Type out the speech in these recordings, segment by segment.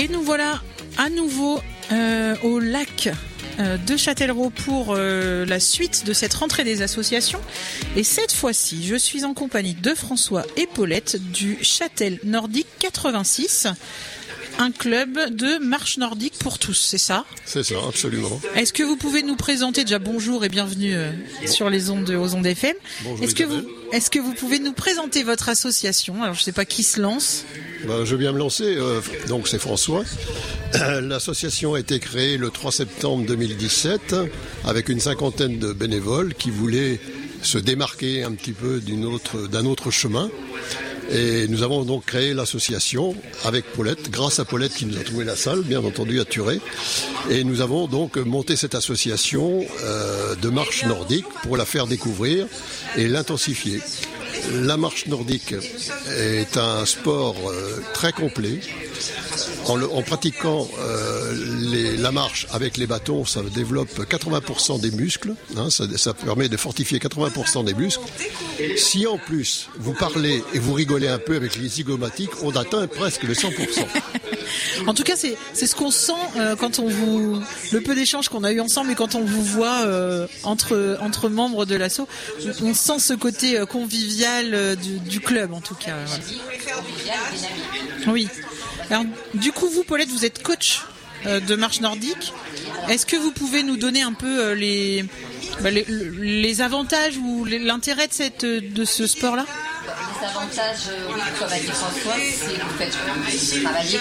Et nous voilà à nouveau au lac de Châtellerault pour la suite de cette rentrée des associations. Et cette fois-ci, je suis en compagnie de François et Paulette du Châtel Nordique 86, un club de marche nordique pour tous, c'est ça ? C'est ça, absolument. Est-ce que vous pouvez nous présenter, déjà bonjour et bienvenue sur les ondes aux ondes FM. Bonjour. Est-ce que vous pouvez nous présenter votre association ? Alors je ne sais pas qui se lance. Je vais bien me lancer, donc c'est François. L'association a été créée le 3 septembre 2017 avec une cinquantaine de bénévoles qui voulaient se démarquer un petit peu d'un autre chemin. Et nous avons donc créé l'association avec Paulette, grâce à Paulette qui nous a trouvé la salle, bien entendu à Thurey. Et nous avons donc monté cette association de marche nordique pour la faire découvrir et l'intensifier. La marche nordique est un sport très complet. En pratiquant la marche avec les bâtons, ça développe 80% des muscles. Ça permet de fortifier 80% des muscles. Si en plus vous parlez et vous rigolez un peu avec les zygomatiques, on atteint presque les 100%. En tout cas, c'est ce qu'on sent quand le peu d'échanges qu'on a eu ensemble et quand on vous voit entre membres de l'asso, on sent ce côté convivial du club en tout cas. Voilà. Oui. Alors, du coup, vous, Paulette, vous êtes coach de marche nordique. Est-ce que vous pouvez nous donner un peu les avantages ou l'intérêt de ce sport-là ? Les avantages, oui, comme a dit François, c'est que vous faites travailler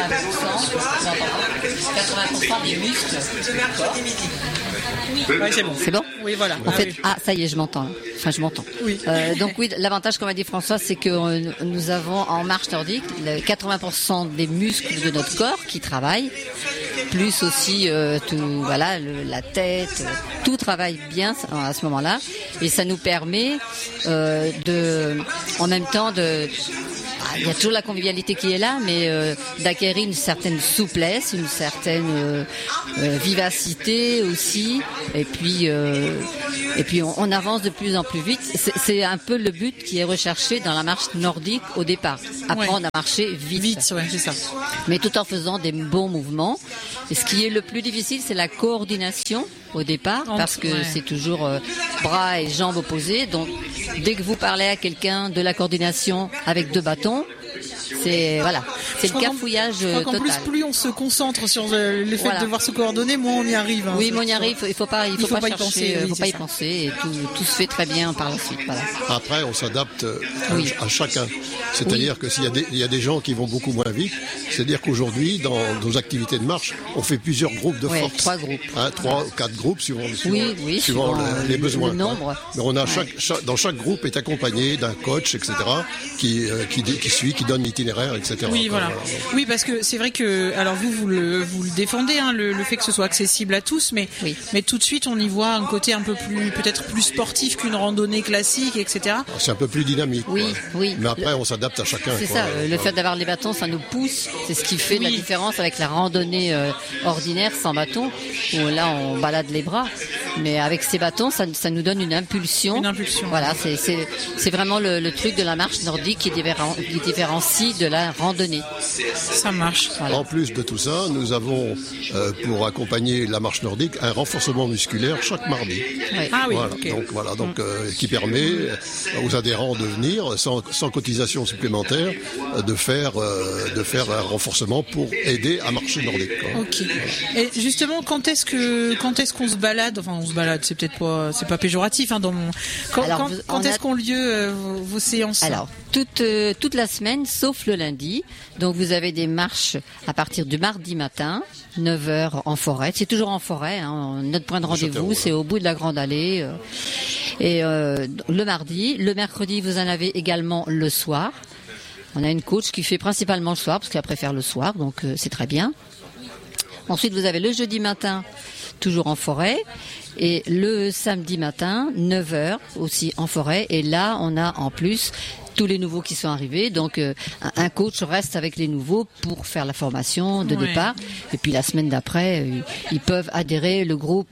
80% des muscles du corps. Oui, c'est bon. C'est bon ? Oui, voilà. Ça y est, je m'entends. Enfin, je m'entends. Oui. Donc oui, l'avantage, comme a dit François, c'est que nous avons en marche nordique 80% des muscles de notre corps qui travaillent, plus aussi la tête, tout travaille bien à ce moment-là, et ça nous permet en même temps il y a toujours la convivialité qui est là, mais d'acquérir une certaine souplesse, une certaine vivacité aussi, et puis on avance de plus en plus vite. C'est un peu le but qui est recherché dans la marche nordique au départ, apprendre à marcher vite, ouais, c'est ça. mais tout en faisant des bons mouvements. Et ce qui est le plus difficile, c'est la coordination au départ, parce que c'est toujours bras et jambes opposés. Donc, dès que vous parlez à quelqu'un de la coordination avec 2 bâtons, c'est le cafouillage total. En plus, plus on se concentre sur le fait de devoir se coordonner, moins on y arrive. Oui, mais on y arrive. Il faut pas y penser. Il faut pas y ça. penser. Et tout se fait très bien par la suite. Voilà. Après, on s'adapte à chacun. C'est-à-dire que s'il y a des gens qui vont beaucoup moins vite, c'est-à-dire qu'aujourd'hui, dans nos activités de marche, on fait plusieurs groupes de force. 3 groupes. 3 ou 4 groupes suivant les besoins. Le nombre. Mais on a dans chaque groupe est accompagné d'un coach, etc., qui suit, qui donne l'itinéraire, etc. Oui, voilà. Oui, parce que c'est vrai que, alors vous le défendez, le fait que ce soit accessible à tous, mais tout de suite on y voit un côté un peu peut-être plus sportif qu'une randonnée classique, etc. C'est un peu plus dynamique. Oui. Mais après, on s'adapte à chacun. C'est ça. Le fait d'avoir les bâtons, ça nous pousse. C'est ce qui fait la différence avec la randonnée ordinaire sans bâton, où là on balade les bras. Mais avec ces bâtons, ça nous donne une impulsion. Voilà, c'est vraiment le truc de la marche nordique qui différencie de la randonnée. Ça marche. Voilà. En plus de tout ça, nous avons, pour accompagner la marche nordique, un renforcement musculaire chaque mardi. Oui. Ah oui, voilà. Donc, qui permet aux adhérents de venir sans cotisation supplémentaire, de faire un renforcement pour aider à marcher nordique. Ok. Et justement, quand est-ce qu'on se balade ? Enfin, on se balade, c'est pas péjoratif. Quand est-ce qu'ont lieu vos séances ? Alors, toute la semaine, sauf le lundi. Donc, vous avez des marches à partir du mardi matin, 9h en forêt. C'est toujours en forêt. Notre point de rendez-vous, c'est au bout de la Grande Allée. Et le mardi. Le mercredi, vous en avez également le soir. On a une coach qui fait principalement le soir, parce qu'elle préfère le soir, donc c'est très bien. Ensuite, vous avez le jeudi matin, toujours en forêt. Et le samedi matin, 9h aussi en forêt. Et là, on a en plus tous les nouveaux qui sont arrivés. Donc, un coach reste avec les nouveaux pour faire la formation de départ. Et puis, la semaine d'après, ils peuvent adhérer, le groupe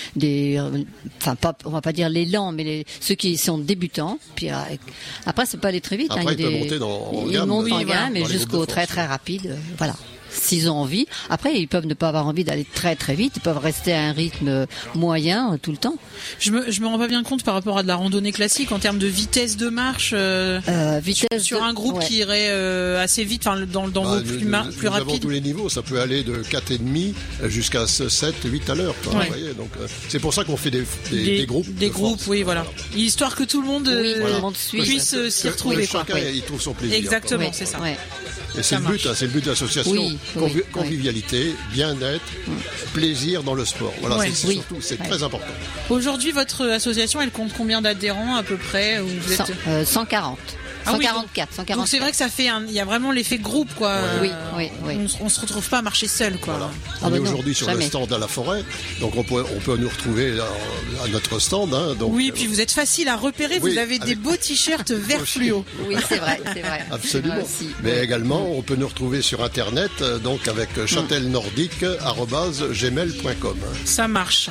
on va pas dire les lents, mais ceux qui sont débutants. Puis, après, ça peut aller très vite. Après, ils peuvent monter en gamme. Ils montent en gamme, mais jusqu'au très, très rapide. Voilà. s'ils ont envie. Après, ils peuvent ne pas avoir envie d'aller très très vite. Ils peuvent rester à un rythme moyen tout le temps. Je me rends pas bien compte par rapport à de la randonnée classique en termes de vitesse de marche. Vitesse sur un groupe qui irait assez vite, enfin dans vos plus rapides. Nous avons tous les niveaux. Ça peut aller de 4,5 jusqu'à 7, 8 à l'heure. Vous voyez, donc c'est pour ça qu'on fait des groupes. Des groupes, oui, voilà. Histoire que tout le monde, puisse s'y retrouver. Chacun il trouve son plaisir. Exactement, c'est ça. Ouais. Et c'est le but de l'association. Convivialité, bien-être, plaisir dans le sport. Voilà, c'est très important. Aujourd'hui, votre association, elle compte combien d'adhérents à peu près, ou vous êtes... 140. 144. Donc c'est vrai que ça fait il y a vraiment l'effet groupe, quoi. Oui. On se retrouve pas à marcher seul, quoi. Voilà. On est aujourd'hui sur le stand à la forêt, donc on peut nous retrouver à notre stand. Donc, oui, puis vous êtes facile à repérer. Vous avez des beaux t-shirts vert fluo. Oui, c'est vrai. Absolument. Mais également, on peut nous retrouver sur Internet, donc avec chatelnordique@gmail.com. Ça marche.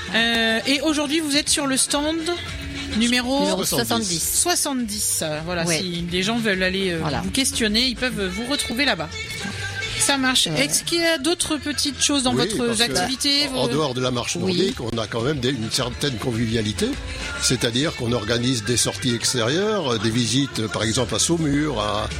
Et aujourd'hui, vous êtes sur le stand numéro 70. 70. Voilà, si les gens veulent aller vous questionner, ils peuvent vous retrouver là-bas. Ça marche. Est-ce qu'il y a d'autres petites choses dans votre activité En dehors de la marche nordique, on a quand même une certaine convivialité. C'est-à-dire qu'on organise des sorties extérieures, des visites, par exemple à Saumur, à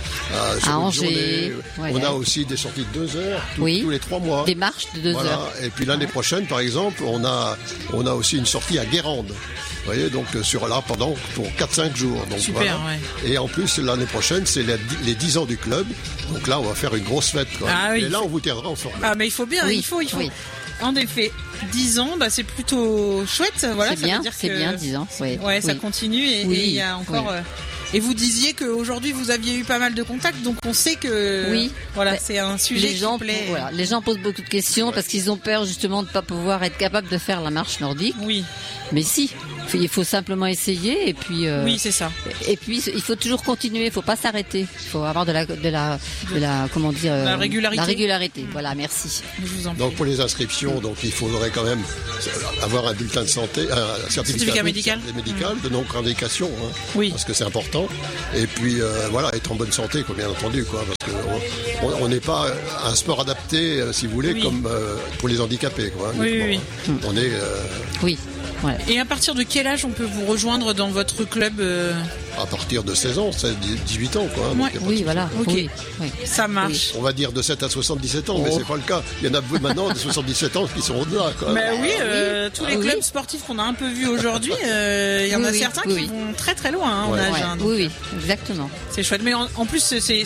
Angers. On a aussi des sorties de 2 heures tous les 3 mois. Des marches de 2 heures. Et puis l'année prochaine, par exemple, on a aussi une sortie à Guérande. Vous voyez, donc pour 4-5 jours. Donc, super, Et en plus, l'année prochaine, c'est les 10 ans du club. Donc là, on va faire une grosse fête. Et là, on vous tiendra informé. Ah, mais il faut bien, il faut. Oui. En effet, 10 ans, c'est plutôt chouette. Voilà, c'est bien, c'est bien 10 ans. Ouais, ça continue et il y a encore... Et vous disiez qu'aujourd'hui vous aviez eu pas mal de contacts, donc on sait que c'est un sujet qui plaît. Les gens posent beaucoup de questions parce qu'ils ont peur justement de ne pas pouvoir être capable de faire la marche nordique. Oui. Mais si, il faut simplement essayer et puis. Oui, c'est ça. Et puis il faut toujours continuer, il faut pas s'arrêter. Il faut avoir de la comment dire. La régularité. La régularité. Voilà, merci. Je vous en prie. Donc pour les inscriptions, il faudrait quand même avoir un bulletin de santé, un certificat médical de non-revendication, parce que c'est important. Et puis être en bonne santé, bien entendu, parce que on n'est pas un sport adapté, si vous voulez, comme pour les handicapés, Oui. On est. Oui. Ouais. Et à partir de quel âge on peut vous rejoindre dans votre club À partir de 16 ans, 18 ans, Oui, voilà. Ok. Oui. Ça marche. On va dire de 7 à 77 ans, mais c'est pas le cas. Il y en a maintenant de 77 ans qui sont au-delà, tous les clubs sportifs qu'on a un peu vus aujourd'hui, il y en a certains qui vont très très loin en âge. Oui, exactement. C'est chouette. Mais en plus,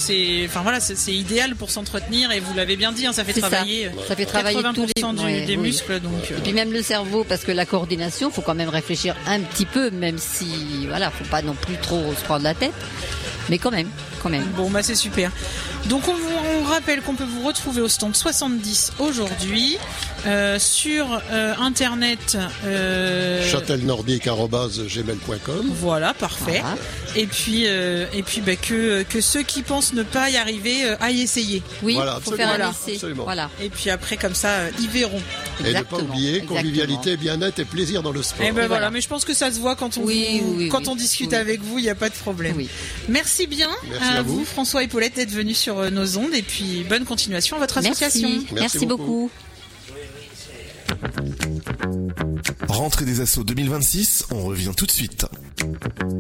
c'est idéal pour s'entretenir et vous l'avez bien dit, ça fait travailler. Ça fait travailler 80% des muscles. Donc, et puis même le cerveau, parce que la coordination, faut quand même réfléchir un petit peu, même si faut pas non plus trop se prendre la tête, mais quand même. Bon, c'est super. Donc on rappelle qu'on peut vous retrouver au stand 70 aujourd'hui sur internet chatelnordique@gmail.com. Voilà, parfait. Voilà. Et puis que ceux qui pensent ne pas y arriver aillent essayer. Oui, faut faire un essai. Voilà. Et puis après comme ça ils verront. Et ne pas oublier convivialité, bien-être et plaisir dans le sport. Et voilà, mais je pense que ça se voit quand on on discute avec vous, il n'y a pas de problème. Oui. Merci bien. Merci à vous François et Paulette d'être venus sur nos ondes et puis bonne continuation à votre association. Merci beaucoup. Rentrée des assos 2026, on revient tout de suite.